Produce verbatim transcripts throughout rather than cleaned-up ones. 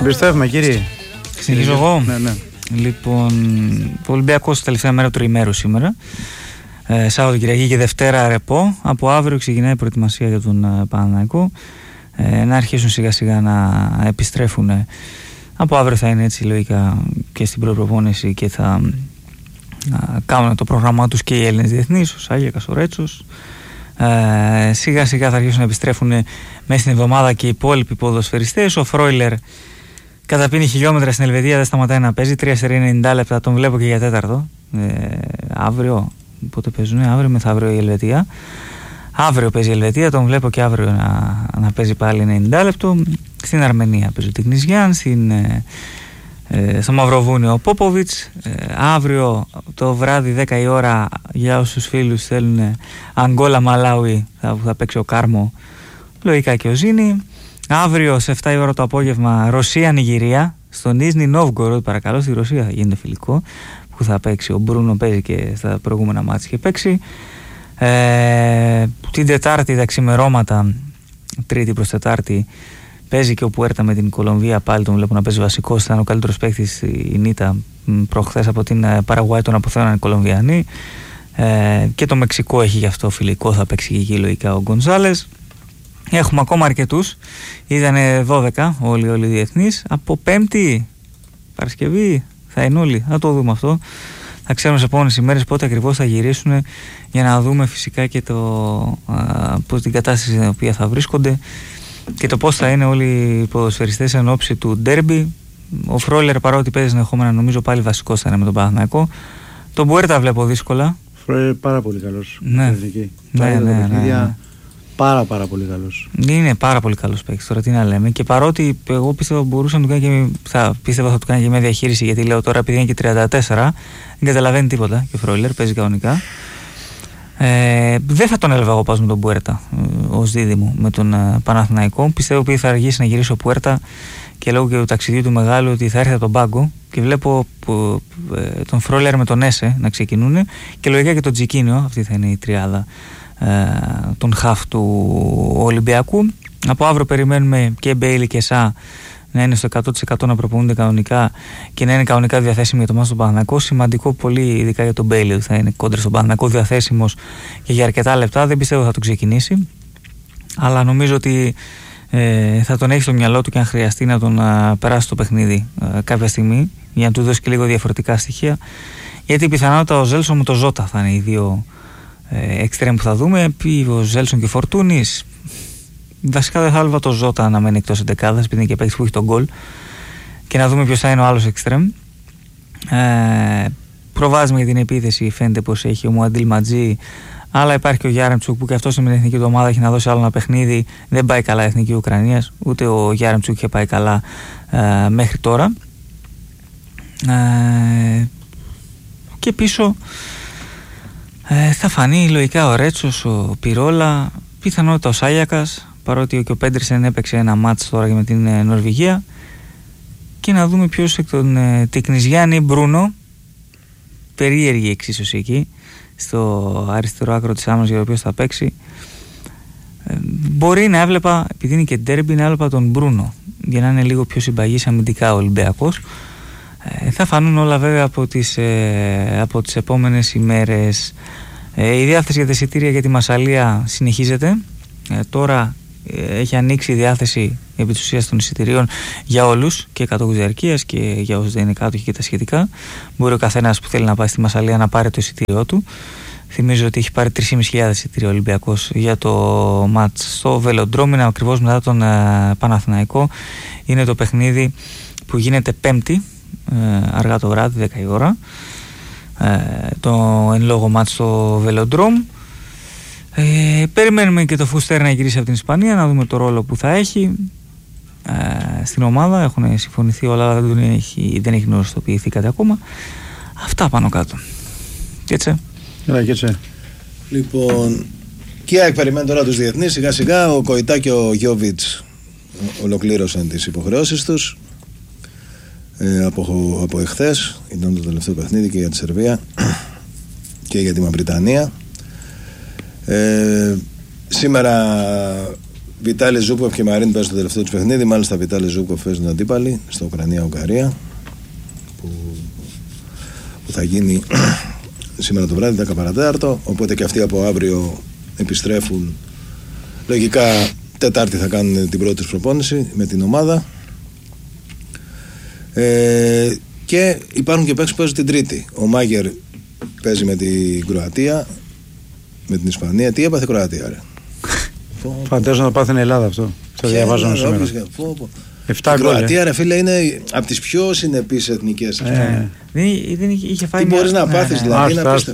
Εμπιστεύουμε, κύριε. Συνεχίζω εγώ. Ναι, ναι. Λοιπόν, ο Ολυμπιακός τελευταία μέρα του ημέρου σήμερα. Ε, Σάββατο, Κυριακή και Δευτέρα ρεπό. Από αύριο ξεκινάει η προετοιμασία για τον ε, Παναθηναϊκό. Ε, να αρχίσουν σιγά σιγά να επιστρέφουν. Ε, από αύριο θα είναι έτσι λογικά και στην προπροπόνηση και θα ε, κάνουν το πρόγραμμά τους και οι Έλληνες διεθνείς, ο Σάγιακας, ο Ρέτσος. Ε, σιγά σιγά θα αρχίσουν να επιστρέφουν μέσα στην εβδομάδα και οι υπόλοιποι ποδοσφαιριστές. Ο Φρόιλερ καταπίνει χιλιόμετρα στην Ελβετία, δεν σταματάει να παίζει. Τρία σερί ενενήντα λεπτά, τον βλέπω και για τέταρτο. Ε, αύριο, πότε παίζουν, αύριο μεθαύριο η Ελβετία. Αύριο παίζει η Ελβετία, τον βλέπω και αύριο να, να παίζει πάλι ενενήντα λεπτό. Στην Αρμενία παίζει ο Τικνιζιάν, στην, ε, ε, στο Μαυροβούνιο ο Πόποβιτς. Ε, αύριο το βράδυ δέκα η ώρα, για όσους φίλους θέλουν, Αγγόλα Μαλάουι, θα, θα παίξει ο Κάρμο, λογικά και ο Ζήνη. Αύριο σε επτά η ώρα το απόγευμα Ρωσία-Νιγηρία, στο Νίζνι Νόβγκοροντ, παρακαλώ, στη Ρωσία θα γίνεται φιλικό, που θα παίξει ο Μπρούνο, παίζει και στα προηγούμενα μάτια και παίξει. Ε, την Τετάρτη τα ξημερώματα, Τρίτη προς Τετάρτη, παίζει και ο Πουέρτα με την Κολομβία, πάλι τον βλέπω να παίζει βασικός, θα είναι ο καλύτερος παίκτης η Νίτα προχθές από την Παραγουάη, τον αποθέωναν οι Κολομβιανοί. Ε, και το Μεξικό έχει γι' αυτό φιλικό, θα παίξει και εκεί λογικά ο Γκονζάλες. Έχουμε ακόμα αρκετούς, ήταν δώδεκα όλοι, όλοι οι διεθνείς. Από Πέμπτη, Παρασκευή θα είναι όλοι, θα το δούμε αυτό. Θα ξέρουμε σε επόμενες ημέρες πότε ακριβώς θα γυρίσουν, για να δούμε φυσικά και το, α, πώς, την κατάσταση στην οποία θα βρίσκονται και το πώς θα είναι όλοι οι ποδοσφαιριστές εν ώψη του ντέρμπι. Ο Φρόιλερ, παρότι παίζει συνεχόμενα, νομίζω πάλι βασικός θα είναι με τον Παναθηναϊκό. Τον Μπουέρτα βλέπω δύσκολα. Φρόιλερ πάρα πολύ καλός. Ναι, ναι, ναι, ναι, ναι. Πάρα πάρα πολύ καλός. Είναι πάρα πολύ καλός παίκτης, τώρα τι να λέμε. Και παρότι εγώ πίστευα μπορούσε να του κάνει και, θα, πίστευα θα του κάνει και μια διαχείριση, γιατί λέω τώρα επειδή είναι και τριάντα τέσσερα, δεν καταλαβαίνει τίποτα και ο Φρόιλερ παίζει κανονικά. Ε, δεν θα τον έλεγα εγώ πας με τον Πουέρτα ε, ως δίδυμο με τον ε, Παναθηναϊκό. Πιστεύω ότι θα αργήσει να γυρίσει ο Πουέρτα και λόγω και του ταξιδιού του μεγάλου ότι θα έρθει από τον πάγκο. Και βλέπω που, ε, τον Φρόιλερ με τον Έσε να ξεκινούν και λογικά και τον Τζικίνιο, αυτή θα είναι η τριάδα τον χαφ του Ολυμπιακού. Από αύριο περιμένουμε και Μπέιλι και Σα να είναι στο εκατό τοις εκατό, να προπονούνται κανονικά και να είναι κανονικά διαθέσιμοι για το μάτς του Παναθηναϊκού. Σημαντικό πολύ, ειδικά για τον Μπέιλι, ότι θα είναι κόντρα στον Παναθηναϊκό διαθέσιμος και για αρκετά λεπτά. Δεν πιστεύω θα τον ξεκινήσει, αλλά νομίζω ότι ε, θα τον έχει στο μυαλό του και αν χρειαστεί να τον α, περάσει το παιχνίδι α, κάποια στιγμή, για να του δώσει και λίγο διαφορετικά στοιχεία, γιατί πιθανότατα ο Ζέλσον με το Ζώτα θα είναι οι δύο εξτρέμ που θα δούμε. Πει ο Ζέλσον και Φορτούνης. Βασικά δεν θα άλβα το Ζώτα να μένει εκτός εντεκάδας, επειδή είναι και παίκτης που έχει τον γκολ, και να δούμε ποιος θα είναι ο άλλος εξτρέμ. Ε, προβάδισμα για την επίθεση φαίνεται πως έχει ο Μουαντίλ Ματζή, αλλά υπάρχει και ο Γιάρεμτσουκ που και αυτός με την εθνική του ομάδα έχει να δώσει άλλο ένα παιχνίδι. Δεν πάει καλά η εθνική Ουκρανίας, ούτε ο Γιάρεμτσουκ είχε πάει καλά ε, μέχρι τώρα. Ε, και πίσω Ε, θα φανεί λογικά ο Ρέτσος, ο Πυρόλα, πιθανότητα ο Σάγιακας, παρότι και ο Πέντερσεν έπαιξε ένα μάτς τώρα και με την ε, Νορβηγία, και να δούμε ποιος εκ των ε, Τικνιζιάννη Μπρούνο, περίεργη εξίσωση εκεί στο αριστερό άκρο της άμυνας για το οποίο θα παίξει. Ε, μπορεί να έβλεπα, επειδή είναι και ντέρμπι, να έβλεπα τον Μπρούνο για να είναι λίγο πιο συμπαγής αμυντικά ο Ολυμπιακός. Ε, θα φανούν όλα βέβαια από τις, ε, από τις επόμενες ημέρες. Ε, η διάθεση για τα εισιτήρια για τη Μασσαλία συνεχίζεται. Ε, τώρα ε, έχει ανοίξει η διάθεση επί της ουσίας των εισιτηρίων για όλους, και κατόχους διαρκείας και για όσους δεν είναι κάτοχοι και τα σχετικά. Μπορεί ο καθένας που θέλει να πάει στη Μασσαλία να πάρει το εισιτήριό του. Θυμίζω ότι έχει πάρει τρεις χιλιάδες πεντακόσια εισιτήρια ο Ολυμπιακός για το μάτς στο Βελοντρόμι, ακριβώς μετά τον ε, Παναθηναϊκό. Είναι το παιχνίδι που γίνεται Πέμπτη, αργά το βράδυ, δέκα η ώρα, το εν λόγω μάτς στο Βελοντρόμ. Ε, περιμένουμε και το Φουστέρ να γυρίσει από την Ισπανία, να δούμε το ρόλο που θα έχει ε, στην ομάδα. Έχουν συμφωνηθεί όλα, αλλά δεν έχει, δεν έχει γνωριστοποιηθεί κάτι ακόμα. Αυτά πάνω κάτω. Και έτσι. Έλα, και έτσι. Λοιπόν, και περιμένει τώρα τους διεθνείς σιγά σιγά. Ο Κοϊτά και ο Γιόβιτς ολοκλήρωσαν τις υποχρεώσεις τους ε, από, από εχθές. Ήταν το τελευταίο παιχνίδι και για τη Σερβία και για τη Μαυριτανία. Ε, σήμερα Βιτάλη Ζούκοφ και Μαρίν παίζουν το τελευταίο του παιχνίδι. Μάλιστα, Βιτάλη Ζούκοφ παίζουν αντίπαλοι στο Ουκρανία-Ουγγαρία. Που, που θα γίνει σήμερα το βράδυ, δέκα παρά τέταρτο. Οπότε και αυτοί από αύριο επιστρέφουν. Λογικά, Τετάρτη θα κάνουν την πρώτη τους προπόνηση με την ομάδα. Ε, και υπάρχουν και παίκτες που παίζουν την Τρίτη. Ο Μάγερ παίζει με την Κροατία, με την Ισπανία. Τι έπαθε η Κροατία, ρε? Φαντάζομαι να το πάθει η Ελλάδα αυτό. Το διαβάζαμε σήμερα. Η Κροατία, ρε φίλε, είναι από τις πιο συνεπείς εθνικές. Ε, δεν, δεν είχε φάει. Τι μπορείς να πάθεις, δηλαδή?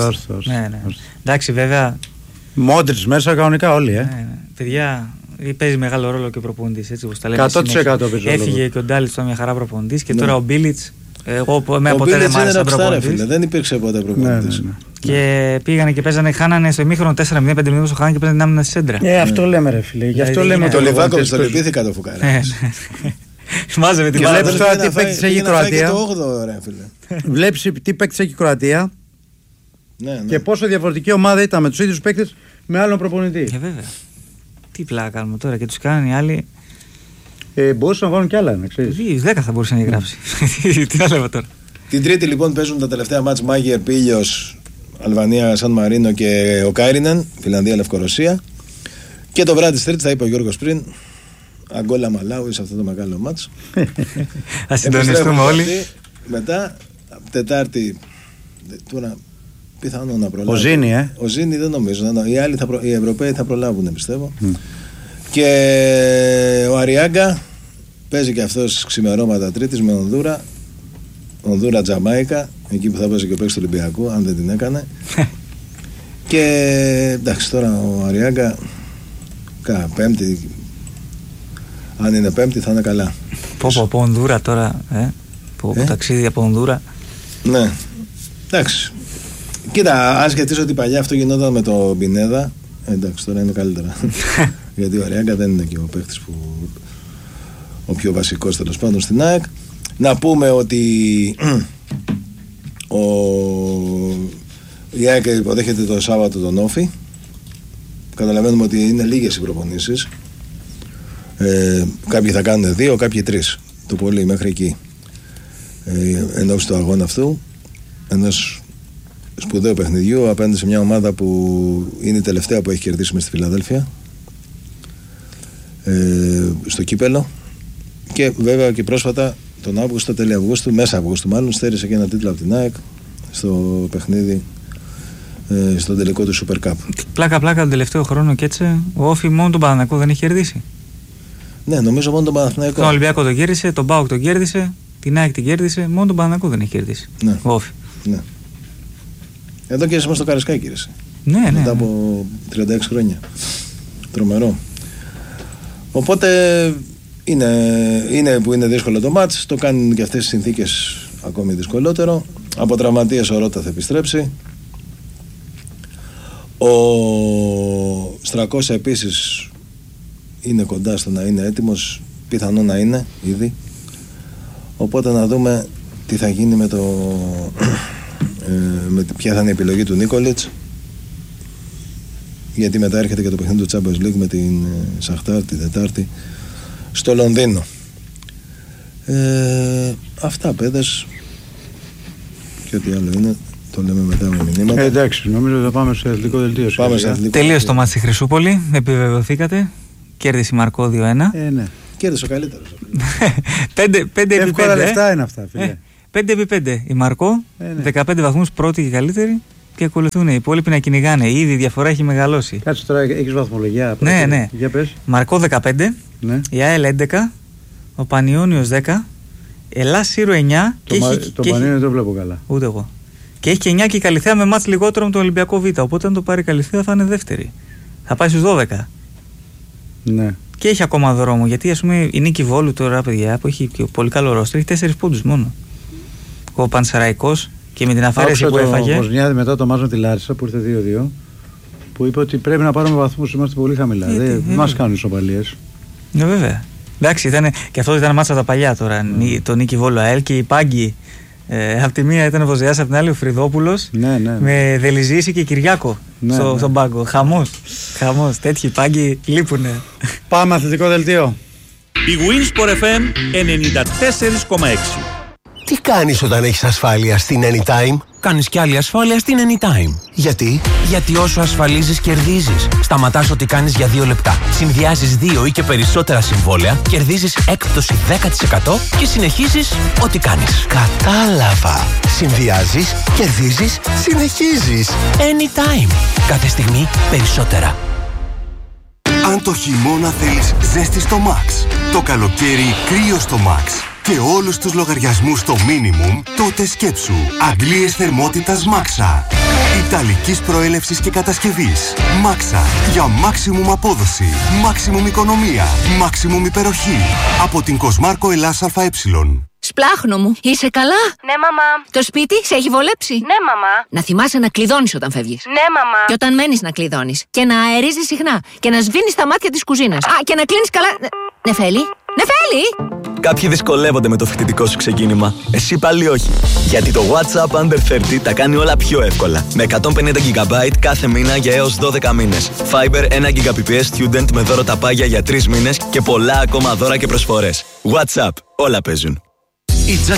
Εντάξει, βέβαια. Μόντριτς μέσα κανονικά όλοι, ε. Παιδιά, παίζει μεγάλο ρόλο και ο προπονητής, έτσι όπως τα λέμε. εκατό τοις εκατό Έφυγε και ο Ντάλιτς, ήταν μια χαρά προπονητής, και τώρα ο Μπίλιτς. Εγώ με ο ποτέ δεν μ' άρεσε σαν προπονητής. Δεν υπήρξε ποτέ προπονητής. Ναι, ναι, ναι. Και πήγανε και παίζανε, χάνανε στο ημίχρονο τέσσερα μηδέν, πέντε μηδέν στο χάνανε και παίζανε άμυνα στη σέντρα. Ε, αυτό λέμε, ρε φίλε. Γι' αυτό λέμε. Το Λιβάκοβιτς το λυπήθηκα το Φουκαρά. Μάζευε την μπάλα. Βλέπεις τώρα τι παίκτης έχει η Κροατία. Βλέπεις τι παίκτης έχει η Κροατία. Και πόσο διαφορετική ομάδα ήταν με τους ίδιους παίκτες με άλλον προπονητή. Ε, βέβαια. Τι πλάκα κάνουμε τώρα και τους κάνουν οι άλλοι. Ε, μπορούσαν να βάλουν κι άλλα, να ξέρεις. δέκα θα μπορούσε να γράψει. Τι να λέμε τώρα. Την Τρίτη λοιπόν παίζουν τα τελευταία μάτς Μάγερ, Πίλιος, Αλβανία, Σαν Μαρίνο και ο Κάιρινεν, Φιλανδία, Λευκορωσία. Και το βράδυ της Τρίτης, θα είπε ο Γιώργος πριν, Αγκόλα Μαλάουι σε αυτό το μεγάλο μάτς. Ας συντονιστούμε όλοι. Μετά, Τετάρτη, τώρα πιθανό να προλάβουν. Ο Ζήνη, ε. Ο Ζήνη δεν νομίζω. Οι, άλλοι θα προ... οι Ευρωπαίοι θα προλάβουν, πιστεύω. Mm. Και ο Αριάγκα παίζει και αυτός ξημερώματα Τρίτης με Ονδούρα. Ονδούρα Τζαμάικα, εκεί που θα παίζει και ο παίκτης του Ολυμπιακού, αν δεν την έκανε. Και εντάξει, τώρα ο Αριάγκα κα, πέμπτη. Αν είναι πέμπτη θα είναι καλά. Πω πω από Ονδούρα τώρα, ε. Πω πω ε? ταξίδι από Ονδούρα. Ναι, εντάξει. Κοίτα, αν σκεφτείς ότι παλιά αυτό γινόταν με το Μπινέδα, εντάξει, τώρα είναι καλύτερα. Γιατί ο Αριάγκα δεν είναι και ο παίκτης που ο πιο βασικός τέλος πάντων στην ΑΕΚ. Να πούμε ότι ο... η ΑΕΚ υποδέχεται το Σάββατο τον Όφη. Καταλαβαίνουμε ότι είναι λίγες οι προπονήσεις. Ε, κάποιοι θα κάνουν δύο, κάποιοι τρεις. Το πολύ μέχρι εκεί. Ε, εν ώψη του αγώνα αυτού, ενός σπουδαίου παιχνιδιού απέναντι σε μια ομάδα που είναι η τελευταία που έχει κερδίσει μες στη Φιλαδέλφια, ε, στο κύπελο. Και βέβαια και πρόσφατα τον Αύγουστο, τέλη Αυγούστου, μέσα Αυγούστου μάλλον, στέρισε και ένα τίτλο από την ΑΕΚ στο παιχνίδι, ε, στον τελικό του Super Cup. Πλάκα πλάκα τον τελευταίο χρόνο και έτσι ο Όφη μόνο τον Παναθηναϊκό δεν έχει κερδίσει. Ναι, νομίζω μόνο τον Παναθηναϊκό. Τον Ολυμπιακό τον κέρδισε, τον ΠΑΟΚ τον κέρδισε, την ΑΕΚ την κέρδισε, μόνο τον Παναθηναϊκό δεν έχει κερδίσει. Ναι. Ο Όφη. Ναι. Εδώ κέρδισε μας στο Καρεσκάκι, κέρδισε. Ναι, ναι. Μετά ναι. από τριάντα έξι χρόνια. Τρομερό. Οπότε είναι, είναι που είναι δύσκολο το μάτς, το κάνουν και αυτές τις συνθήκες ακόμη δυσκολότερο. Από τραυματίες ο Ρώτα θα επιστρέψει. Ο Στρακός επίσης είναι κοντά στο να είναι έτοιμος, πιθανό να είναι ήδη. Οπότε να δούμε τι θα γίνει με το ε, με ποια θα είναι η επιλογή του Νίκολιτς, γιατί μετά έρχεται και το παιχνίδι του Champions League με την Σαχτάρ τη Δετάρτη στο Λονδίνο. Ε, αυτά παιδες, και ό,τι άλλο είναι το λέμε μετά με μηνύματα. Ε, εντάξει, νομίζω ότι θα πάμε σε αθλητικό δελτίο. Πάμε σε αθλητικό. Τελείωσε το μάτς στη Χρυσούπολη, επιβεβαιωθήκατε, κέρδισε η Μαρκό δύο ένα. Ε, ναι. Κέρδισε ο καλύτερος. πέντε επί πέντε. λεφτά είναι αυτά, φίλε. πέντε επί πέντε η Μαρκό, ε, ναι. δεκαπέντε βαθμούς πρώτη και καλύτερη, και ακολουθούν οι υπόλοιποι να κυνηγάνε. Ήδη η διαφορά έχει μεγαλώσει. Κάτσε τώρα, έχεις βαθμολογία. Ναι, ναι. Για πες. Μαρκό δεκαπέντε, ναι. Η ΑΕΛ έντεκα, ο Πανιόνιος δέκα, Ελλάς Σύρο εννιά. Το, μα, έχει, το Πανιόνιο δεν το βλέπω καλά. Ούτε εγώ. Και έχει και εννιά και η Καλυθέα με μάτς λιγότερο με τον Ολυμπιακό Β. Οπότε αν το πάρει η Καλυθέα θα είναι δεύτερη. Θα πάει στους δώδεκα. Ναι. Και έχει ακόμα δρόμο, γιατί ας πούμε η Νίκη Βόλου τώρα, παιδιά, που έχει πολύ καλό ρόστερ, έχει τέσσερις πόντους μόνο. Ο Πανσεραϊκός, και με την αφαίρεση που έφαγε. Ο Βοσνιάδη μετά το μάζο τη Λάρισα που ήρθε δύο δύο, που είπε ότι πρέπει να πάρουμε βαθμούς, είμαστε πολύ χαμηλά. Ε, δεν ε, μας κάνουν ισοπαλίες. Ναι, βέβαια. Εντάξει, ήταν, και αυτό ήταν μάτσα τα παλιά τώρα. Mm. Το Νίκη Βόλου ΑΕΛ και η Πάγκη Ε, απ' τη μία ήταν ο Βοζεάς, απ' την άλλη ο Φρυδόπουλος. Ναι, ναι, ναι. Με Δελιζήση και Κυριάκο ναι, στο, ναι. στον πάγκο. Χαμός. Χαμός. Τέτοιοι πάγκοι λείπουνε. Πάμε αθλητικό δελτίο. Η Winsport εφ εμ ενενήντα τέσσερα κόμμα έξι. Τι κάνεις όταν έχεις ασφάλεια στην Anytime? Κάνεις κι άλλη ασφάλεια στην Anytime. Γιατί? Γιατί όσο ασφαλίζεις, κερδίζεις. Σταματάς ό,τι κάνεις για δύο λεπτά. Συνδυάζεις δύο ή και περισσότερα συμβόλαια, κερδίζεις έκπτωση δέκα τοις εκατό και συνεχίζεις ό,τι κάνεις. Κατάλαβα. Συνδυάζεις, κερδίζεις, συνεχίζεις. Anytime. Κάθε στιγμή περισσότερα. Αν το χειμώνα θέλεις ζέστη στο Max, το καλοκαίρι κρύο στο Max και όλους τους λογαριασμούς στο minimum, τότε σκέψου αντλίες θερμότητας Maxa. Ιταλικής προέλευσης και κατασκευής. Maxa. Για maximum απόδοση, maximum οικονομία, maximum υπεροχή. Από την Κοσμάρκο Ελλάς ΑΕ. Σπλάχνο μου, είσαι καλά? Ναι, μαμά. Το σπίτι σε έχει βολέψει? Ναι, μαμά. Να θυμάσαι να κλειδώνεις όταν φεύγεις. Ναι, μαμά. Και όταν μένεις να κλειδώνεις. Και να αερίζεις συχνά. Και να σβήνεις τα μάτια της κουζίνας. Α, και να κλείνεις καλά. Νεφέλη, Νεφέλη! Κάποιοι δυσκολεύονται με το φοιτητικό σου ξεκίνημα. Εσύ πάλι όχι. Γιατί το WhatsApp Under τριάντα τα κάνει όλα πιο εύκολα. Με εκατόν πενήντα γιγαμπάιτ κάθε μήνα για έως δώδεκα μήνες. Fiber ένα Gbps Student με δώρο τα πάγια για τρεις μήνες και πολλά ακόμα δώρα και προσφορές. WhatsApp. Όλα παίζουν. Η Jack